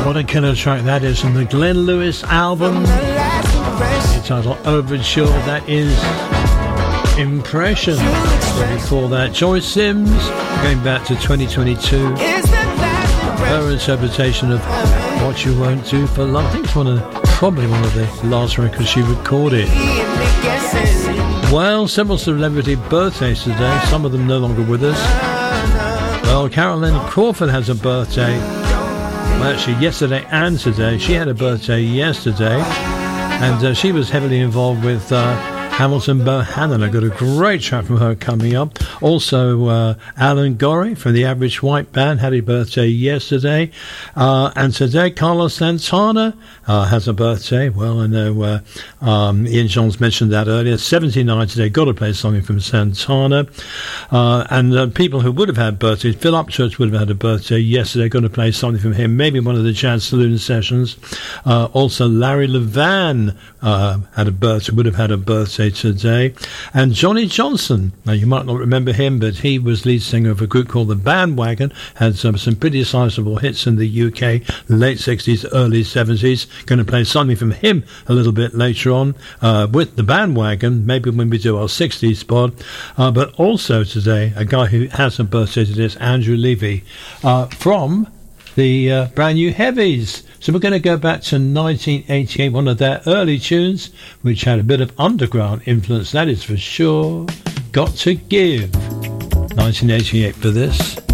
What a killer track that is from the Glenn Lewis album. Entitled Overture, that is Impression. Before that, Joyce Sims, going back to 2022. Her interpretation of What You Won't Do for Love. I think it's probably one of the last records she recorded. Well, several celebrity birthdays today, some of them no longer with us. Well, Carolyn Crawford has a birthday. Well, actually, yesterday and today. She had a birthday yesterday, and she was heavily involved with Hamilton Bohannon. I got a great track from her coming up. Also, Alan Gorrie from the Average White Band had a birthday yesterday. And today, Carlos Santana has a birthday. Well, I know Ian Johns mentioned that earlier. 79 today. Got to play something from Santana. And people who would have had birthdays, Phil Upchurch would have had a birthday yesterday. Got to play something from him. Maybe one of the Jazz Saloon sessions. Also, Larry Levan would have had a birthday today. And Johnny Johnson, now you might not remember him, but he was lead singer of a group called The Bandwagon, had some pretty sizable hits in the UK, late 60s, early 70s. Going to play something from him a little bit later on with The Bandwagon, maybe when we do our 60s spot. But also today, a guy who has a birthday today is Andrew Levy from the Brand New Heavies. So we're going to go back to 1988, one of their early tunes, which had a bit of underground influence, that is for sure. Got to Give. 1988 for this.